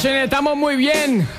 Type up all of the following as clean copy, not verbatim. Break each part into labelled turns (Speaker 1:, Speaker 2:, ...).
Speaker 1: noche, estamos muy bien.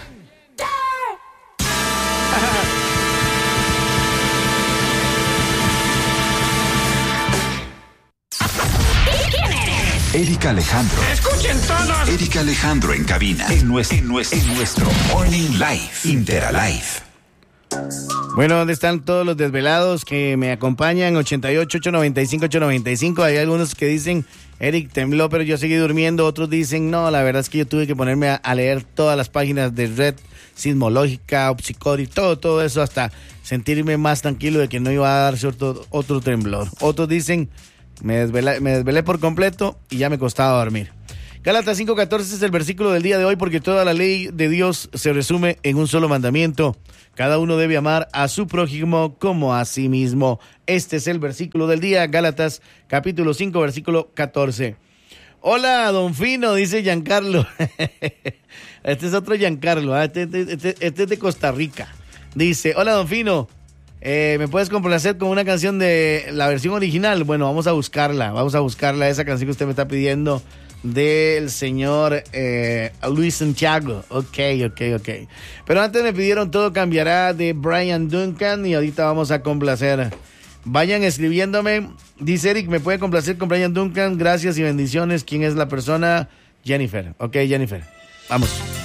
Speaker 2: Erika Alejandro.
Speaker 1: ¡Escuchen todos!
Speaker 2: Erika Alejandro en cabina. En nuestro Morning Live. Interalive.
Speaker 3: Bueno, ¿dónde están todos los desvelados que me acompañan? 88-895-895. Hay algunos que dicen, Eric tembló, pero yo seguí durmiendo. Otros dicen, no, la verdad es que yo tuve que ponerme a leer todas las páginas de Red Sismológica, Opsicori, todo eso, hasta sentirme más tranquilo de que no iba a darse otro temblor. Otros dicen, me desvelé por completo y ya me costaba dormir. Gálatas 5:14 es el versículo del día de hoy, porque toda la ley de Dios se resume en un solo mandamiento. Cada uno debe amar a su prójimo como a sí mismo. Este es el versículo del día, Gálatas capítulo 5, versículo 14. Hola, don Fino, dice Giancarlo. Este es otro Giancarlo, este es de Costa Rica. Dice, hola, don Fino, ¿me puedes complacer con una canción de la versión original? Bueno, vamos a buscarla, esa canción que usted me está pidiendo, del señor Luis Santiago. Ok. Pero antes me pidieron Todo Cambiará de Brian Duncan y ahorita vamos a complacer. Vayan escribiéndome. Dice Eric, ¿me puede complacer con Brian Duncan? Gracias y bendiciones. ¿Quién es la persona? Jennifer. Ok, Jennifer. Vamos.